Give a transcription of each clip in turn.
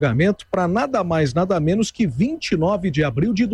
julgamento para nada mais, nada menos que 29 de abril de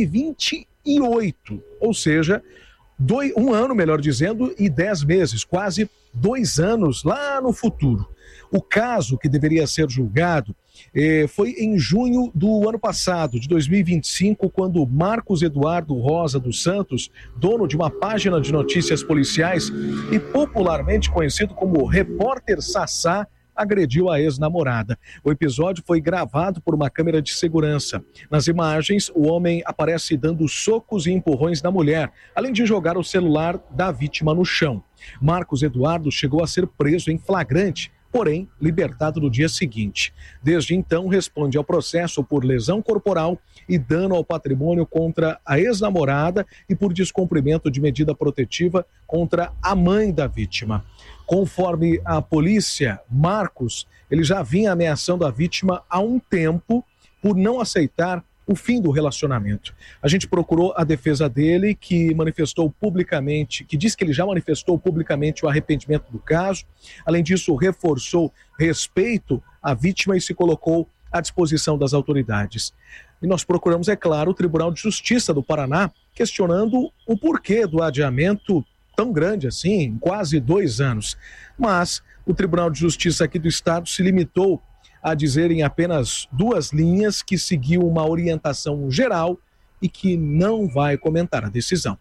2028, ou seja, um ano, melhor dizendo, e 10 meses, quase 2 anos lá no futuro. O caso que deveria ser julgado foi em junho do ano passado, de 2025, quando Marcos Eduardo Rosa dos Santos, dono de uma página de notícias policiais e popularmente conhecido como Repórter Sassá, agrediu a ex-namorada. O episódio foi gravado por uma câmera de segurança. Nas imagens, o homem aparece dando socos e empurrões na mulher, além de jogar o celular da vítima no chão. Marcos Eduardo chegou a ser preso em flagrante, porém libertado no dia seguinte. Desde então, responde ao processo por lesão corporal e dano ao patrimônio contra a ex-namorada e por descumprimento de medida protetiva contra a mãe da vítima. Conforme a polícia, Marcos, ele já vinha ameaçando a vítima há um tempo por não aceitar o fim do relacionamento. A gente procurou a defesa dele, que manifestou publicamente, que diz que ele já manifestou publicamente o arrependimento do caso. Além disso, reforçou respeito à vítima e se colocou à disposição das autoridades. E nós procuramos, é claro, o Tribunal de Justiça do Paraná, questionando o porquê do adiamento tão grande assim, quase 2 anos. Mas o Tribunal de Justiça aqui do Estado se limitou a dizer em apenas 2 linhas que seguiu uma orientação geral e que não vai comentar a decisão.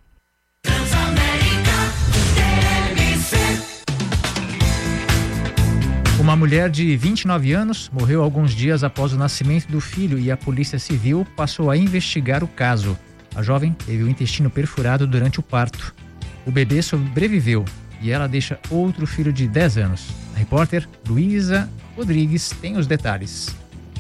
Uma mulher de 29 anos morreu alguns dias após o nascimento do filho e a Polícia Civil passou a investigar o caso. A jovem teve o intestino perfurado durante o parto. O bebê sobreviveu e ela deixa outro filho de 10 anos. A repórter Luísa Rodrigues tem os detalhes.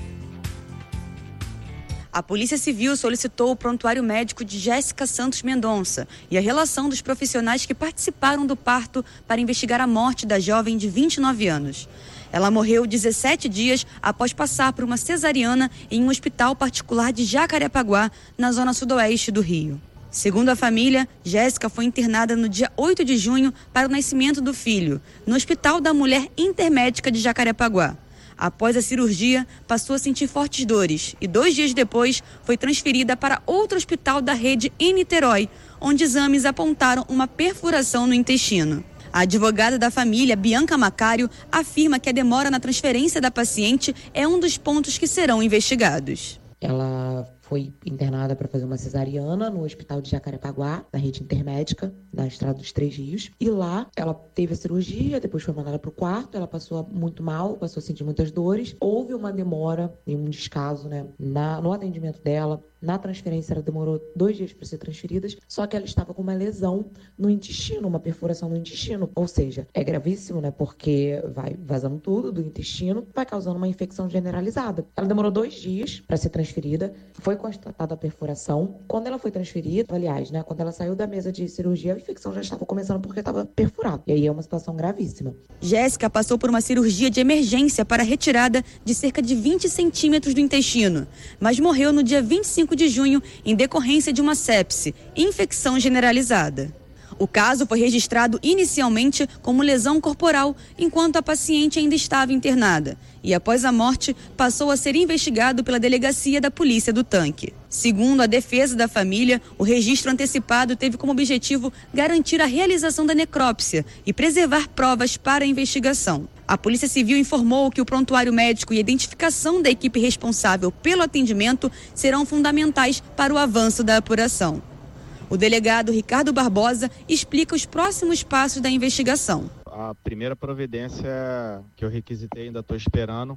A Polícia Civil solicitou o prontuário médico de Jéssica Santos Mendonça e a relação dos profissionais que participaram do parto para investigar a morte da jovem de 29 anos. Ela morreu 17 dias após passar por uma cesariana em um hospital particular de Jacarepaguá, na zona sudoeste do Rio. Segundo a família, Jéssica foi internada no dia 8 de junho para o nascimento do filho, no Hospital da Mulher Intermédica de Jacarepaguá. Após a cirurgia, passou a sentir fortes dores e 2 dias depois foi transferida para outro hospital da rede em Niterói, onde exames apontaram uma perfuração no intestino. A advogada da família, Bianca Macário, afirma que a demora na transferência da paciente é um dos pontos que serão investigados. Ela foi internada para fazer uma cesariana no Hospital de Jacarepaguá, na rede intermédica, na Estrada dos Três Rios. E lá ela teve a cirurgia, depois foi mandada para o quarto, ela passou muito mal, passou a sentir muitas dores. Houve uma demora e um descaso, no atendimento dela. Na transferência, ela demorou 2 dias para ser transferida, só que ela estava com uma lesão no intestino, uma perfuração no intestino. Ou seja, é gravíssimo, porque vai vazando tudo do intestino, vai causando uma infecção generalizada. Ela demorou 2 dias para ser transferida, foi constatada a perfuração. Quando ela foi transferida, aliás, quando ela saiu da mesa de cirurgia, a infecção já estava começando porque estava perfurada. E aí é uma situação gravíssima. Jéssica passou por uma cirurgia de emergência para a retirada de cerca de 20 centímetros do intestino, mas morreu no dia 25 de junho em decorrência de uma sepse, infecção generalizada. O caso foi registrado inicialmente como lesão corporal, enquanto a paciente ainda estava internada, e após a morte passou a ser investigado pela Delegacia da Polícia do Tanque. Segundo a defesa da família, o registro antecipado teve como objetivo garantir a realização da necrópsia e preservar provas para a investigação. A Polícia Civil informou que o prontuário médico e a identificação da equipe responsável pelo atendimento serão fundamentais para o avanço da apuração. O delegado Ricardo Barbosa explica os próximos passos da investigação. A primeira providência que eu requisitei, ainda estou esperando,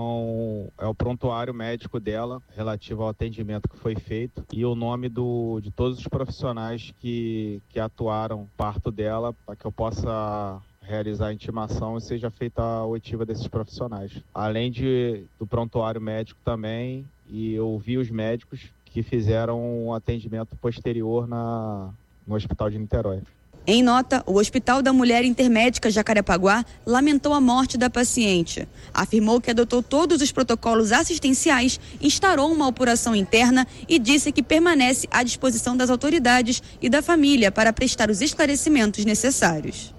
é o prontuário médico dela, relativo ao atendimento que foi feito, e o nome de todos os profissionais que atuaram no parto dela, para que eu possa realizar a intimação e seja feita a oitiva desses profissionais. Além do prontuário médico também, e eu ouvi os médicos que fizeram um atendimento posterior no Hospital de Niterói. Em nota, o Hospital da Mulher Intermédica Jacarepaguá lamentou a morte da paciente. Afirmou que adotou todos os protocolos assistenciais, instaurou uma apuração interna e disse que permanece à disposição das autoridades e da família para prestar os esclarecimentos necessários.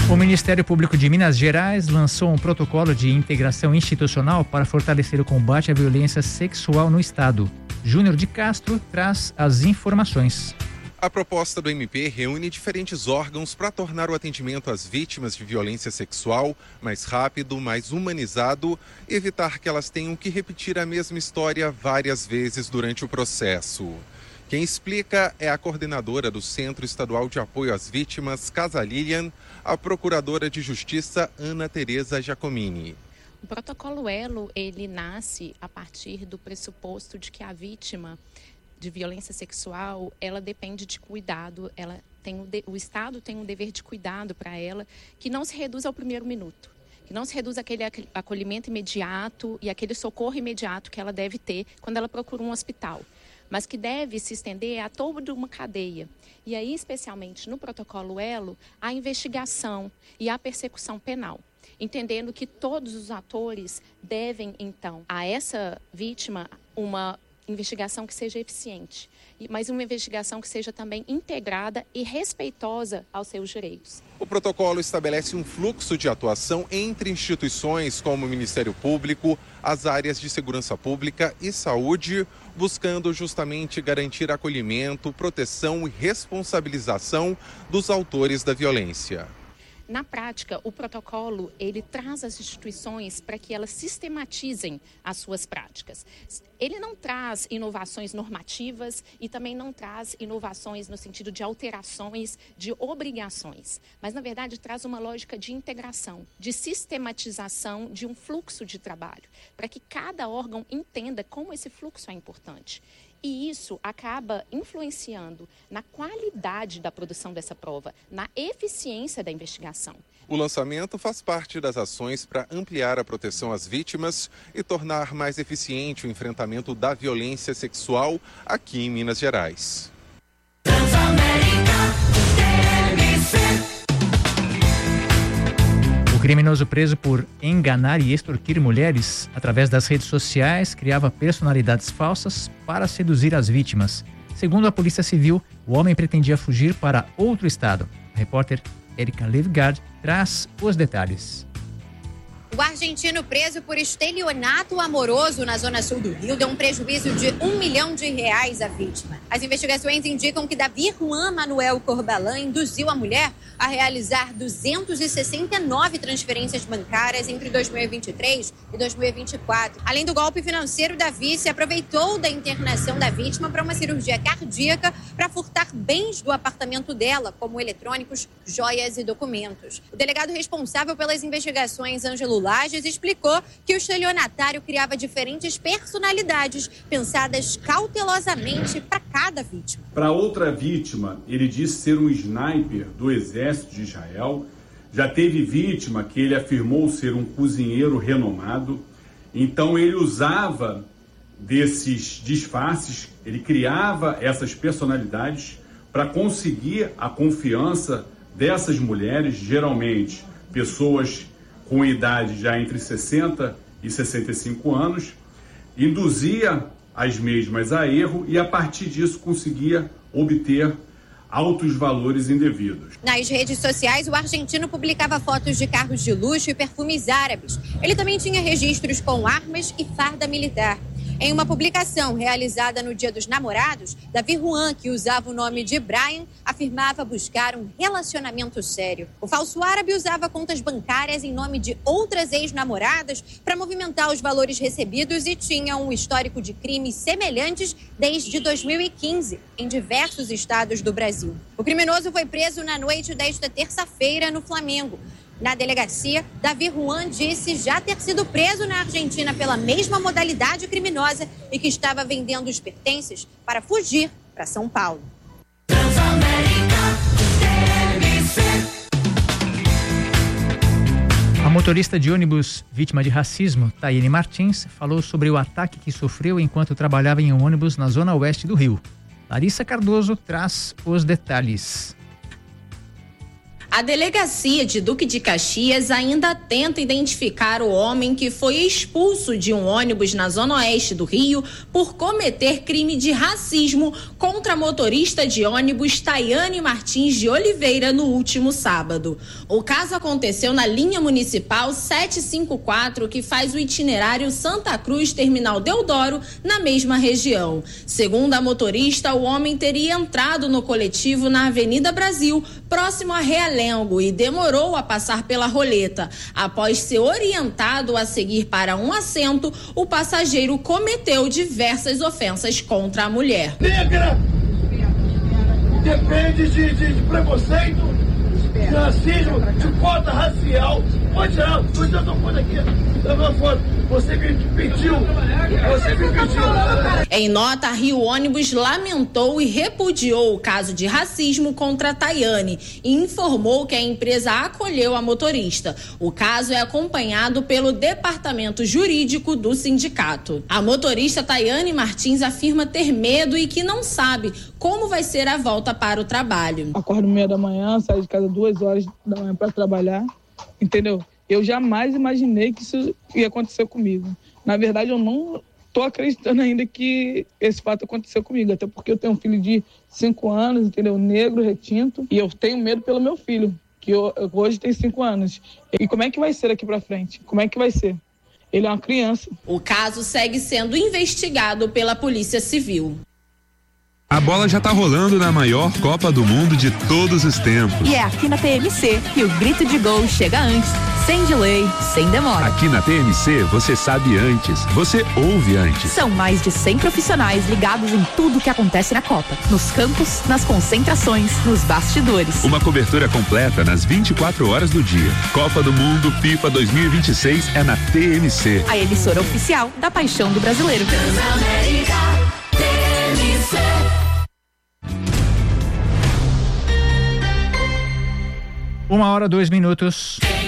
O Ministério Público de Minas Gerais lançou um protocolo de integração institucional para fortalecer o combate à violência sexual no estado. Júnior de Castro traz as informações. A proposta do MP reúne diferentes órgãos para tornar o atendimento às vítimas de violência sexual mais rápido, mais humanizado e evitar que elas tenham que repetir a mesma história várias vezes durante o processo. Quem explica é a coordenadora do Centro Estadual de Apoio às Vítimas, Casa Lilian, a procuradora de Justiça, Ana Tereza Giacomini. O protocolo ELO, ele nasce a partir do pressuposto de que a vítima de violência sexual, ela depende de cuidado, o Estado tem um dever de cuidado para ela, que não se reduz ao primeiro minuto, que não se reduz àquele acolhimento imediato e aquele socorro imediato que ela deve ter quando ela procura um hospital, mas que deve se estender a toda uma cadeia. E aí, especialmente no protocolo ELO, a investigação e a persecução penal, entendendo que todos os atores devem, então, a essa vítima uma investigação que seja eficiente, mas uma investigação que seja também integrada e respeitosa aos seus direitos. O protocolo estabelece um fluxo de atuação entre instituições como o Ministério Público, as áreas de segurança pública e saúde, buscando justamente garantir acolhimento, proteção e responsabilização dos autores da violência. Na prática, o protocolo, ele traz as instituições para que elas sistematizem as suas práticas. Ele não traz inovações normativas e também não traz inovações no sentido de alterações de obrigações, mas, na verdade, traz uma lógica de integração, de sistematização de um fluxo de trabalho, para que cada órgão entenda como esse fluxo é importante. E isso acaba influenciando na qualidade da produção dessa prova, na eficiência da investigação. O lançamento faz parte das ações para ampliar a proteção às vítimas e tornar mais eficiente o enfrentamento da violência sexual aqui em Minas Gerais. O criminoso preso por enganar e extorquir mulheres através das redes sociais criava personalidades falsas para seduzir as vítimas. Segundo a Polícia Civil, o homem pretendia fugir para outro estado. A repórter Erika Levgard traz os detalhes. O argentino preso por estelionato amoroso na zona sul do Rio deu um prejuízo de R$1 milhão à vítima. As investigações indicam que Davi Juan Manuel Corbalán induziu a mulher a realizar 269 transferências bancárias entre 2023 e 2024. Além do golpe financeiro, Davi se aproveitou da internação da vítima para uma cirurgia cardíaca para furtar bens do apartamento dela, como eletrônicos, joias e documentos. O delegado responsável pelas investigações, Ângelo Lages, explicou que o estelionatário criava diferentes personalidades pensadas cautelosamente para cada vítima. Para outra vítima, ele disse ser um sniper do exército de Israel. Já teve vítima que ele afirmou ser um cozinheiro renomado. Então ele usava desses disfarces, ele criava essas personalidades para conseguir a confiança dessas mulheres, geralmente pessoas com idade já entre 60 e 65 anos, induzia as mesmas a erro e, a partir disso, conseguia obter altos valores indevidos. Nas redes sociais, o argentino publicava fotos de carros de luxo e perfumes árabes. Ele também tinha registros com armas e farda militar. Em uma publicação realizada no Dia dos Namorados, Davi Juan, que usava o nome de Brian, afirmava buscar um relacionamento sério. O falso árabe usava contas bancárias em nome de outras ex-namoradas para movimentar os valores recebidos e tinha um histórico de crimes semelhantes desde 2015, em diversos estados do Brasil. O criminoso foi preso na noite desta terça-feira no Flamengo. Na delegacia, Davi Juan disse já ter sido preso na Argentina pela mesma modalidade criminosa e que estava vendendo os pertences para fugir para São Paulo. A motorista de ônibus vítima de racismo, Tayene Martins, falou sobre o ataque que sofreu enquanto trabalhava em um ônibus na zona oeste do Rio. Larissa Cardoso traz os detalhes. A delegacia de Duque de Caxias ainda tenta identificar o homem que foi expulso de um ônibus na zona oeste do Rio por cometer crime de racismo contra a motorista de ônibus Tayane Martins de Oliveira no último sábado. O caso aconteceu na linha municipal 754, que faz o itinerário Santa Cruz Terminal Deodoro, na mesma região. Segundo a motorista, o homem teria entrado no coletivo na Avenida Brasil, próximo a Realengo, e demorou a passar pela roleta. Após ser orientado a seguir para um assento, o passageiro cometeu diversas ofensas contra a mulher. Negra! Depende de preconceito, de racismo, de cota racial. Pode tirar, você tá foto aqui, tá uma foto. Você me pediu. Em nota, a Rio Ônibus lamentou e repudiou o caso de racismo contra a Tayane e informou que a empresa acolheu a motorista. O caso é acompanhado pelo departamento jurídico do sindicato. A motorista Tayane Martins afirma ter medo e que não sabe como vai ser a volta para o trabalho. Acordo 6h, saio de casa 2h da manhã para trabalhar, entendeu? Eu jamais imaginei que isso ia acontecer comigo. Na verdade, eu não estou acreditando ainda que esse fato aconteceu comigo, até porque eu tenho um filho de 5 anos, entendeu? Negro, retinto, e eu tenho medo pelo meu filho, que hoje tem 5 anos. E como é que vai ser daqui para frente? Como é que vai ser? Ele é uma criança. O caso segue sendo investigado pela Polícia Civil. A bola já tá rolando na maior Copa do Mundo de todos os tempos. E é aqui na TMC que o grito de gol chega antes, sem delay, sem demora. Aqui na TMC você sabe antes, você ouve antes. São mais de 100 profissionais ligados em tudo que acontece na Copa. Nos campos, nas concentrações, nos bastidores. Uma cobertura completa nas 24 horas do dia. Copa do Mundo FIFA 2026 é na TMC. A emissora oficial da paixão do brasileiro. 1h02.